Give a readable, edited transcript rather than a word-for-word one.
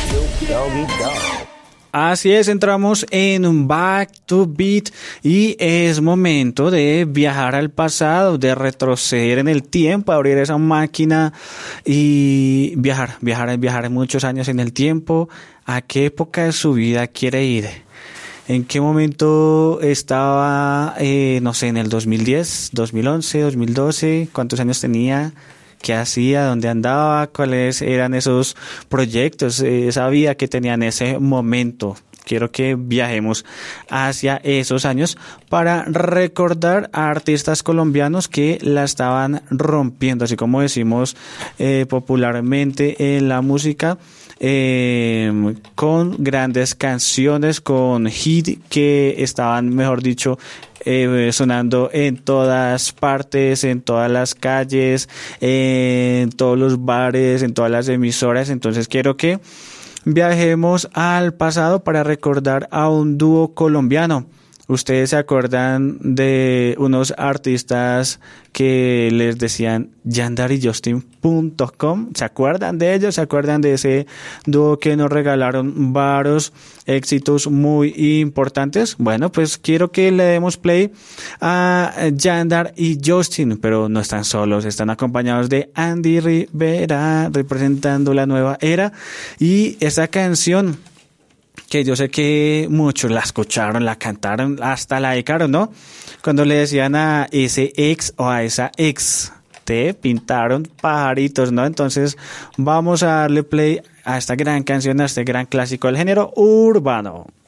Doggy Dog. Así es, entramos en un Back to Beat y es momento de viajar al pasado, de retroceder en el tiempo, abrir esa máquina y viajar muchos años en el tiempo. ¿A qué época de su vida quiere ir? ¿En qué momento estaba, no sé, en el 2010, 2011, 2012? ¿Cuántos años tenía? ¿Qué hacía? ¿Dónde andaba? ¿Cuáles eran esos proyectos? Esa vida que tenía en ese momento. Quiero que viajemos hacia esos años para recordar a artistas colombianos que la estaban rompiendo, así como decimos popularmente en la música, con grandes canciones, con hit que estaban, mejor dicho, sonando en todas partes, en todas las calles, en todos los bares, en todas las emisoras. Entonces quiero que viajemos al pasado para recordar a un dúo colombiano. ¿Ustedes se acuerdan de unos artistas que les decían yandaryjustin.com? ¿Se acuerdan de ellos? ¿Se acuerdan de ese dúo que nos regalaron varios éxitos muy importantes? Bueno, pues quiero que le demos play a Yandar y Justin, pero no están solos, están acompañados de Andy Rivera, representando la nueva era. Y esa canción, que yo sé que muchos la escucharon, la cantaron, hasta la dedicaron, ¿no? Cuando le decían a ese ex o a esa ex, te pintaron pajaritos, ¿no? Entonces vamos a darle play a esta gran canción, a este gran clásico del género urbano.